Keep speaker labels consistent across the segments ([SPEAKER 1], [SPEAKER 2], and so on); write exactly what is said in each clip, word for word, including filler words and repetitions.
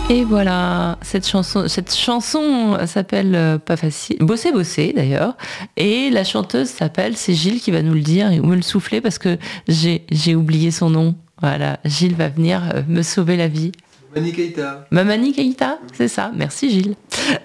[SPEAKER 1] Et voilà, cette chanson, cette chanson s'appelle euh, Pas facile, Bosser Bosser d'ailleurs, et la chanteuse s'appelle, c'est Gilles qui va nous le dire et me le souffler parce que j'ai, j'ai oublié son nom. Voilà, Gilles va venir euh, me sauver la vie.
[SPEAKER 2] Mamani Keïta.
[SPEAKER 1] Mamani Keïta, c'est ça. Merci Gilles.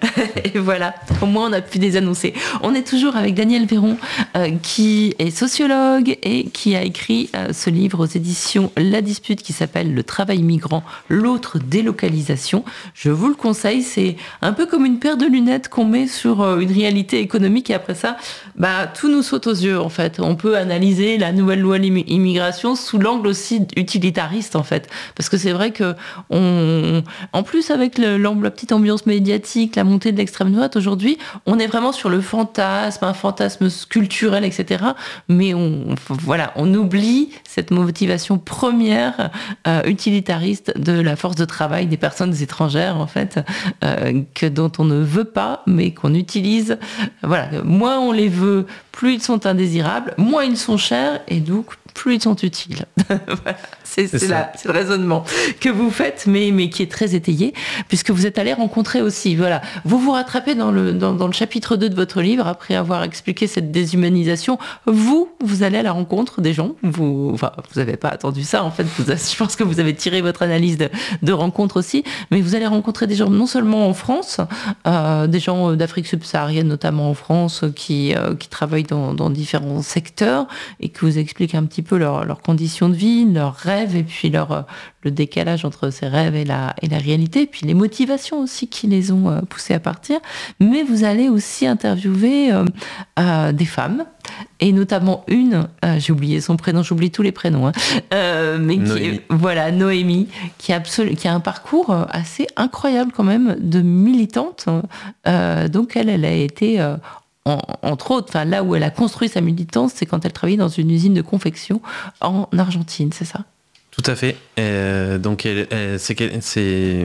[SPEAKER 1] Et voilà, au moins on a pu désannoncer. On est toujours avec Daniel Véron, euh, qui est sociologue et qui a écrit euh, ce livre aux éditions La Dispute qui s'appelle Le travail migrant, l'autre délocalisation. Je vous le conseille, c'est un peu comme une paire de lunettes qu'on met sur euh, une réalité économique et après ça, bah, tout nous saute aux yeux en fait. On peut analyser la nouvelle loi immigration sous l'angle aussi utilitariste en fait. Parce que c'est vrai que on en plus, avec le, la petite ambiance médiatique, la montée de l'extrême droite, aujourd'hui, on est vraiment sur le fantasme, un fantasme culturel, et cetera. Mais on, voilà, on oublie cette motivation première euh, utilitariste de la force de travail des personnes étrangères, en fait, euh, que, dont on ne veut pas, mais qu'on utilise. Voilà, moins on les veut, plus ils sont indésirables, moins ils sont chers, et donc plus ils sont utiles. Voilà, c'est, c'est, c'est, la, c'est le raisonnement que vous faites, mais, mais qui est très étayé, puisque vous êtes allé rencontrer aussi. Voilà. Vous vous rattrapez dans le, dans, dans le chapitre deux de votre livre, après avoir expliqué cette déshumanisation. Vous, vous allez à la rencontre des gens. Vous enfin, vous n'avez pas attendu ça, en fait. Vous, je pense que vous avez tiré votre analyse de, de rencontre aussi, mais vous allez rencontrer des gens non seulement en France, euh, des gens d'Afrique subsaharienne, notamment en France, qui, euh, qui travaillent dans, dans différents secteurs et qui vous expliquent un petit peu leurs leur conditions de vie, leurs rêves et puis leur, le décalage entre ces rêves et la, et la réalité, et puis les motivations aussi qui les ont euh, poussés à partir. Mais vous allez aussi interviewer euh, euh, des femmes, et notamment une, euh, j'ai oublié son prénom, j'oublie tous les prénoms, hein, euh, mais qui est, voilà, Noémie, qui a, absolu, qui a un parcours assez incroyable quand même de militante. Euh, donc elle, elle a été... Euh, En, entre autres, enfin, là où elle a construit sa militance, c'est quand elle travaillait dans une usine de confection en Argentine, c'est ça ?
[SPEAKER 3] Tout à fait. Euh, donc, elle, elle, c'est, c'est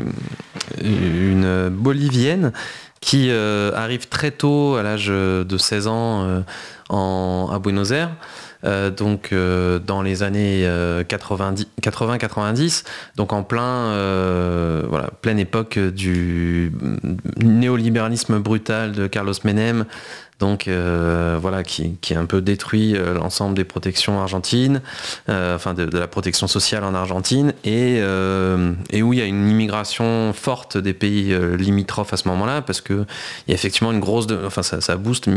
[SPEAKER 3] une Bolivienne qui euh, arrive très tôt, à l'âge de seize ans, euh, en, à Buenos Aires. Euh, donc euh, dans les années euh, quatre-vingt-dix quatre-vingt-dix, donc en plein, euh, voilà, pleine époque du néolibéralisme brutal de Carlos Menem, donc euh, voilà, qui, qui a un peu détruit euh, l'ensemble des protections argentines, euh, enfin de, de la protection sociale en Argentine, et, euh, et où il y a une immigration forte des pays euh, limitrophes à ce moment-là, parce que il y a effectivement une grosse, de, enfin ça, ça booste,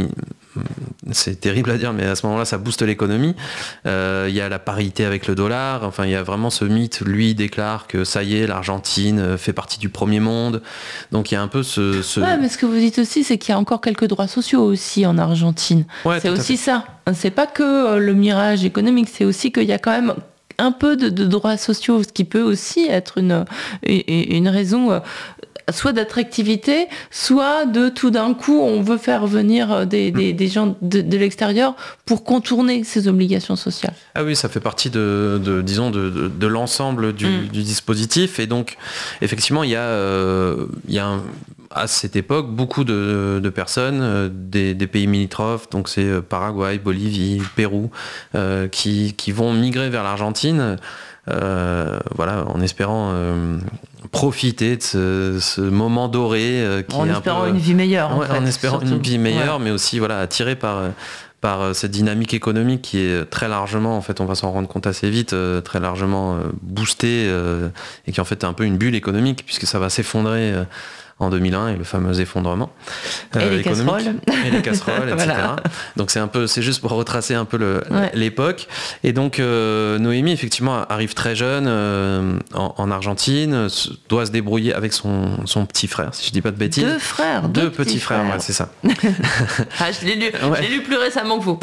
[SPEAKER 3] c'est terrible à dire, mais à ce moment-là ça booste l'économie. Euh, il y a la parité avec le dollar, enfin il y a vraiment ce mythe, lui déclare que ça y est, l'Argentine fait partie du premier monde, donc il y a un peu ce... ce...
[SPEAKER 1] Ouais, mais ce que vous dites aussi, c'est qu'il y a encore quelques droits sociaux aussi en Argentine.
[SPEAKER 3] Ouais,
[SPEAKER 1] c'est aussi ça. C'est pas que le mirage économique, c'est aussi qu'il y a quand même un peu de, de droits sociaux, ce qui peut aussi être une, une raison soit d'attractivité, soit de tout d'un coup, on veut faire venir des, des, des gens de, de l'extérieur pour contourner ces obligations sociales.
[SPEAKER 3] Ah oui, ça fait partie de, de disons, de, de, de l'ensemble du, mm. du dispositif. Et donc, effectivement, il y a, euh, il y a un, à cette époque beaucoup de, de personnes euh, des, des pays limitrophes, donc c'est Paraguay, Bolivie, Pérou, euh, qui, qui vont migrer vers l'Argentine, euh, voilà, en espérant euh, profiter de ce, ce moment doré. Euh, qui
[SPEAKER 1] en
[SPEAKER 3] est
[SPEAKER 1] espérant
[SPEAKER 3] un peu,
[SPEAKER 1] une vie meilleure.
[SPEAKER 3] Ouais,
[SPEAKER 1] en, fait,
[SPEAKER 3] en espérant
[SPEAKER 1] surtout.
[SPEAKER 3] une vie meilleure,
[SPEAKER 1] ouais.
[SPEAKER 3] mais aussi voilà, attiré par... par cette dynamique économique qui est très largement, en fait, on va s'en rendre compte assez vite, euh, très largement euh, boostée euh, et qui en fait est un peu une bulle économique puisque ça va s'effondrer euh, en deux mille un et le fameux effondrement
[SPEAKER 1] euh, et les
[SPEAKER 3] économique
[SPEAKER 1] casseroles
[SPEAKER 3] et les casseroles, et cetera. Voilà. Donc c'est un peu, c'est juste pour retracer un peu le, ouais. l'époque. Et donc euh, Noémie effectivement arrive très jeune euh, en, en Argentine, doit se débrouiller avec son, son petit frère, si je dis pas de bêtises.
[SPEAKER 1] Deux frères,
[SPEAKER 3] deux,
[SPEAKER 1] deux
[SPEAKER 3] petits, petits frères,
[SPEAKER 1] frères.
[SPEAKER 3] Ouais, c'est ça.
[SPEAKER 1] ah, je l'ai lu, ouais. je l'ai lu plus récemment que vous.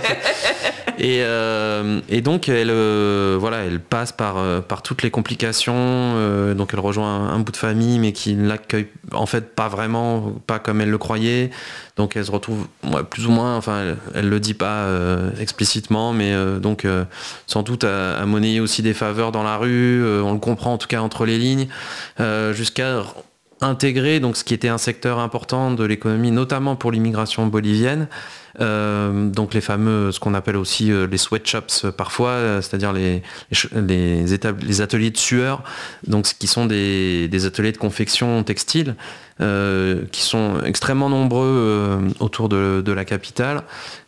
[SPEAKER 3] Et, euh, et donc elle, euh, voilà, elle passe par, euh, par toutes les complications. Euh, donc elle rejoint un, un bout de famille, mais qui ne l'accueille en fait pas vraiment, pas comme elle le croyait. Donc elle se retrouve ouais, plus ou moins, enfin elle, elle le dit pas euh, explicitement, mais euh, donc euh, sans doute à, à monnayer aussi des faveurs dans la rue. Euh, on le comprend en tout cas entre les lignes, euh, jusqu'à intégrer donc ce qui était un secteur important de l'économie, notamment pour l'immigration bolivienne. Euh, donc les fameux, ce qu'on appelle aussi euh, les sweatshops euh, parfois, euh, c'est-à-dire les, les, étab- les ateliers de sueur, donc qui sont des, des ateliers de confection textile, euh, qui sont extrêmement nombreux euh, autour de, de la capitale,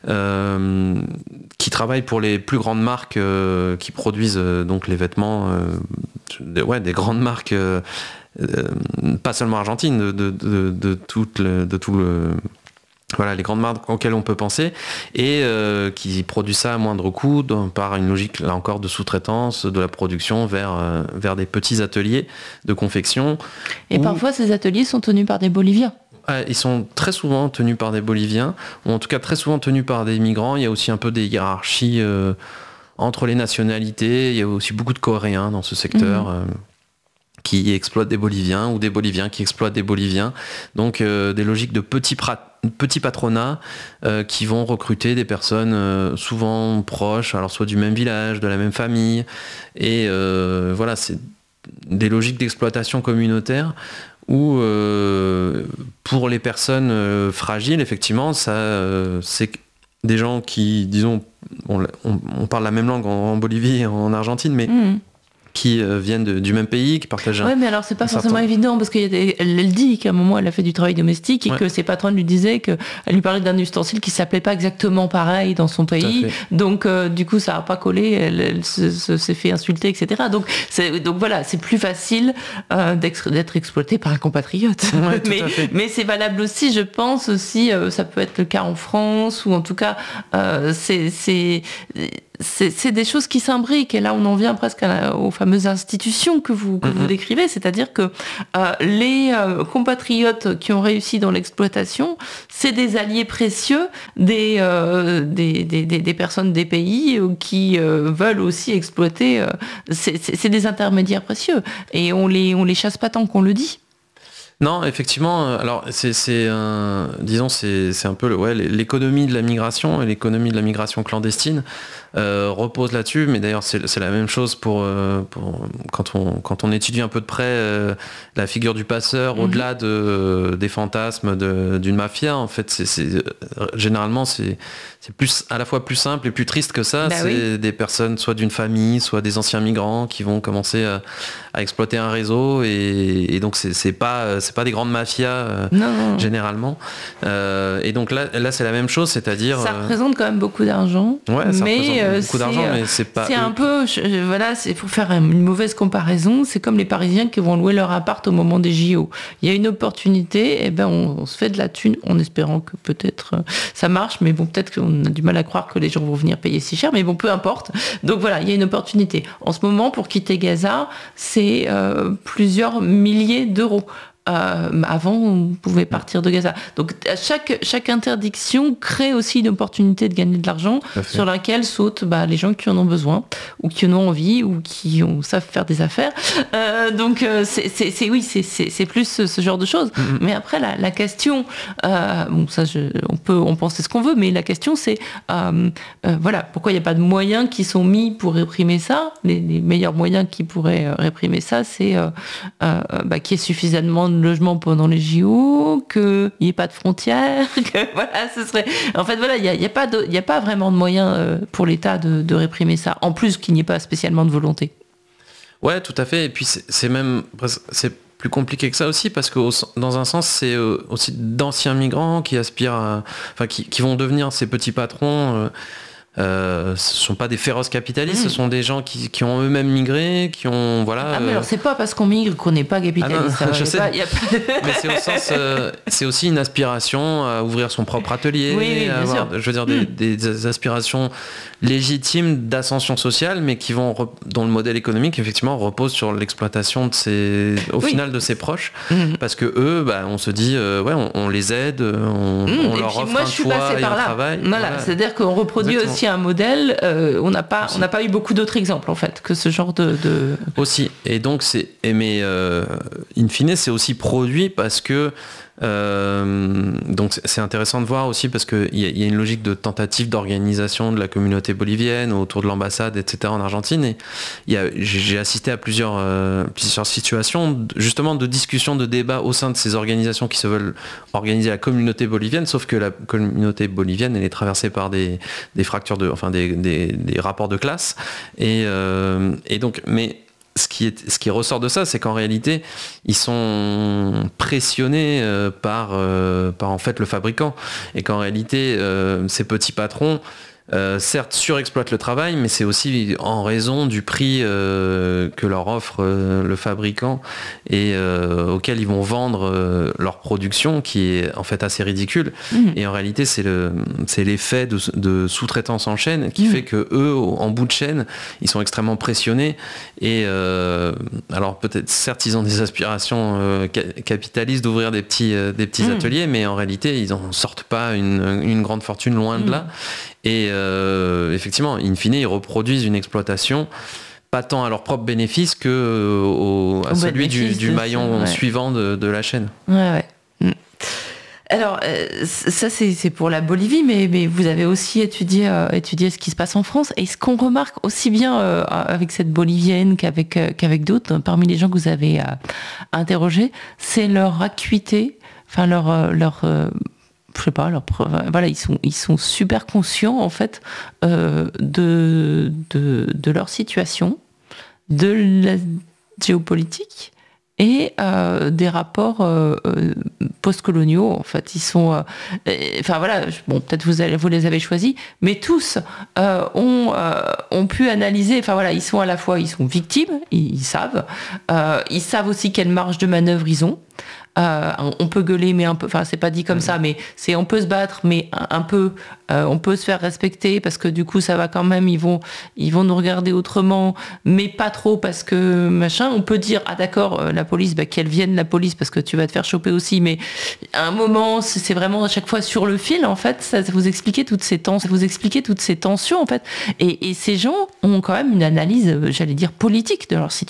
[SPEAKER 3] euh, qui travaillent pour les plus grandes marques euh, qui produisent euh, donc les vêtements, euh, de, ouais, des grandes marques, euh, euh, pas seulement argentines, de, de, de, de, tout le, de tout le Voilà, les grandes marques auxquelles on peut penser et euh, qui produisent ça à moindre coût donc, par une logique, là encore, de sous-traitance de la production vers, euh, vers des petits ateliers de confection.
[SPEAKER 1] Et où... parfois, ces ateliers sont tenus par des Boliviens.
[SPEAKER 3] Ah, ils sont très souvent tenus par des Boliviens, ou en tout cas très souvent tenus par des migrants. Il y a aussi un peu des hiérarchies euh, entre les nationalités. Il y a aussi beaucoup de Coréens dans ce secteur. Mmh. Euh, qui exploitent des Boliviens ou des Boliviens qui exploitent des Boliviens. Donc euh, des logiques de petits, pra- petits patronats euh, qui vont recruter des personnes euh, souvent proches, alors soit du même village, de la même famille. Et euh, voilà, c'est des logiques d'exploitation communautaire où euh, pour les personnes euh, fragiles, effectivement, ça, euh, c'est des gens qui, disons, on, on, on parle la même langue en, en Bolivie et en Argentine, mais... Mmh. qui euh, viennent de, du même pays, qui partagent un...
[SPEAKER 1] Oui, mais alors c'est pas forcément certain... évident, parce qu'elle elle dit qu'à un moment, elle a fait du travail domestique et ouais. que ses patronnes lui disaient qu'elle lui parlait d'un ustensile qui s'appelait pas exactement pareil dans son pays. Donc, euh, du coup, ça n'a pas collé, elle, elle se, se, s'est fait insulter, et cetera. Donc, c'est, donc voilà, c'est plus facile euh, d'être exploité par un compatriote.
[SPEAKER 3] Ouais,
[SPEAKER 1] mais, mais c'est valable aussi, je pense, aussi, euh, ça peut être le cas en France, ou en tout cas, euh, c'est... c'est C'est, c'est des choses qui s'imbriquent, et là on en vient presque à la, aux fameuses institutions que vous, que mm-hmm. vous décrivez, c'est-à-dire que euh, les euh, compatriotes qui ont réussi dans l'exploitation, c'est des alliés précieux des, euh, des, des, des, des personnes des pays qui euh, veulent aussi exploiter, euh, c'est, c'est, c'est des intermédiaires précieux, et on les, on les chasse pas tant qu'on le dit.
[SPEAKER 3] Non, effectivement, alors c'est, c'est un, disons, c'est, c'est un peu le, ouais, l'économie de la migration et l'économie de la migration clandestine euh, repose là-dessus, mais d'ailleurs c'est, c'est la même chose pour, euh, pour quand, on, quand on étudie un peu de près euh, la figure du passeur, mmh. au-delà de, des fantasmes de, d'une mafia, en fait, c'est, c'est, généralement c'est, c'est plus, à la fois plus simple et plus triste que ça, bah c'est oui. des personnes soit d'une famille, soit des anciens migrants qui vont commencer à, à exploiter un réseau, et, et donc c'est, c'est pas... c'est pas des grandes mafias euh, non. généralement euh, et donc là, là c'est la même chose, c'est-à-dire
[SPEAKER 1] ça représente quand même beaucoup d'argent,
[SPEAKER 3] ouais, ça
[SPEAKER 1] mais
[SPEAKER 3] représente beaucoup d'argent, mais c'est pas
[SPEAKER 1] c'est eux. Un peu je, voilà, c'est pour faire une mauvaise comparaison, c'est comme les Parisiens qui vont louer leur appart au moment des J O. Il y a une opportunité, et ben on, on se fait de la thune en espérant que peut-être euh, ça marche, mais bon, peut-être qu'on a du mal à croire que les gens vont venir payer si cher, mais bon, peu importe. Donc voilà, il y a une opportunité en ce moment pour quitter Gaza, c'est euh, plusieurs milliers d'euros. Euh, avant, on pouvait partir de Gaza. Donc, chaque, chaque interdiction crée aussi une opportunité de gagner de l'argent sur laquelle sautent bah, les gens qui en ont besoin, ou qui en ont envie, ou qui ont, savent faire des affaires. Euh, donc, euh, c'est, c'est, c'est, oui, c'est, c'est, c'est plus ce, ce genre de choses. Mm-hmm. Mais après, la, la question, euh, bon, ça, je, on peut en penser ce qu'on veut, mais la question, c'est, euh, euh, voilà, pourquoi il n'y a pas de moyens qui sont mis pour réprimer ça? Les, les meilleurs moyens qui pourraient réprimer ça, c'est euh, euh, bah, qu'il y ait suffisamment de logement pendant les J O, qu'il n'y ait pas de frontières, que voilà, ce serait... En fait, voilà, il n'y a, y a, pas de, y a pas vraiment de moyens euh, pour l'État de, de réprimer ça, en plus qu'il n'y ait pas spécialement de volonté.
[SPEAKER 3] Ouais, tout à fait, et puis c'est, c'est même... C'est plus compliqué que ça aussi, parce que dans un sens, c'est aussi d'anciens migrants qui aspirent à... Enfin, qui, qui vont devenir ces petits patrons... Euh, Euh, ce sont pas des féroces capitalistes, mmh. ce sont des gens qui, qui ont eux-mêmes migré, qui ont voilà.
[SPEAKER 1] Ah mais alors c'est pas parce qu'on migre qu'on n'est pas capitaliste.
[SPEAKER 3] Ah non, je sais.
[SPEAKER 1] Pas, y a pas...
[SPEAKER 3] Mais c'est au sens, euh, c'est aussi une aspiration à ouvrir son propre atelier,
[SPEAKER 1] oui, oui,
[SPEAKER 3] à avoir, je veux dire des,
[SPEAKER 1] mmh.
[SPEAKER 3] des aspirations légitimes d'ascension sociale, mais qui vont dont le modèle économique effectivement repose sur l'exploitation de ses, au oui. final de ses proches, mmh. parce que eux, bah, on se dit euh, ouais, on, on les aide, on, mmh. on leur offre
[SPEAKER 1] moi,
[SPEAKER 3] un toit et un
[SPEAKER 1] là.
[SPEAKER 3] travail.
[SPEAKER 1] Voilà, voilà. C'est-à-dire qu'on reproduit Exactement. aussi un modèle, euh, on n'a pas, on n'a pas eu beaucoup d'autres exemples en fait que ce genre de, de...
[SPEAKER 3] aussi. Et donc c'est, mais euh, in fine, c'est aussi produit parce que Euh, donc c'est intéressant de voir aussi parce qu'il y, y a une logique de tentative d'organisation de la communauté bolivienne autour de l'ambassade, et cetera en Argentine. Et y a, j'ai assisté à plusieurs, euh, plusieurs situations justement de discussions, de débats au sein de ces organisations qui se veulent organiser la communauté bolivienne, sauf que la communauté bolivienne elle est traversée par des, des fractures, de, enfin des, des, des rapports de classe. Et, euh, et donc, mais Ce qui, est, ce qui ressort de ça, c'est qu'en réalité, ils sont pressionnés euh, par, euh, par en fait le fabricant. Et qu'en réalité, euh, ces petits patrons, euh, certes, surexploitent le travail, mais c'est aussi en raison du prix euh, que leur offre euh, le fabricant et euh, auquel ils vont vendre euh, leur production, qui est en fait assez ridicule. Mmh. Et en réalité, c'est, le, c'est l'effet de, de sous-traitance en chaîne qui mmh. fait que eux, en bout de chaîne, ils sont extrêmement pressionnés. Et euh, alors peut-être, certes, ils ont des aspirations euh, capitalistes d'ouvrir des petits, euh, des petits mmh. ateliers, mais en réalité, ils n'en sortent pas une, une grande fortune, loin mmh. de là. Et euh, effectivement, in fine, ils reproduisent une exploitation, pas tant à leur propre bénéfice que euh, au, à au celui du, du maillon ça, ouais. suivant de, de la chaîne.
[SPEAKER 1] Ouais, ouais. Mm. Alors, euh, ça, c'est, c'est pour la Bolivie, mais, mais vous avez aussi étudié, euh, étudié ce qui se passe en France. Et ce qu'on remarque aussi bien euh, avec cette Bolivienne qu'avec, euh, qu'avec d'autres, parmi les gens que vous avez euh, interrogés, c'est leur acuité, enfin leur... Euh, leur euh, je sais pas, leur, voilà, ils sont, ils sont super conscients en fait euh, de, de, de leur situation, de la géopolitique et euh, des rapports euh, post-coloniaux. En fait, ils sont, euh, et, enfin voilà, bon, peut-être vous, allez, vous les avez choisis, mais tous euh, ont, euh, ont pu analyser. Enfin voilà, ils sont à la fois, ils sont victimes, ils, ils savent, euh, ils savent aussi quelle marge de manœuvre ils ont. Euh, on peut gueuler, mais un peu, enfin c'est pas dit comme mmh. ça, mais c'est on peut se battre, mais un, un peu, euh, on peut se faire respecter parce que du coup ça va quand même, ils vont, ils vont nous regarder autrement, mais pas trop parce que machin. On peut dire ah d'accord, euh, la police, bah qu'elle vienne la police parce que tu vas te faire choper aussi, mais à un moment c'est, c'est vraiment à chaque fois sur le fil en fait. Ça, ça vous expliquait toutes ces tensions, ça vous expliquait toutes ces tensions en fait, et, et ces gens ont quand même une analyse, j'allais dire politique de leur situation.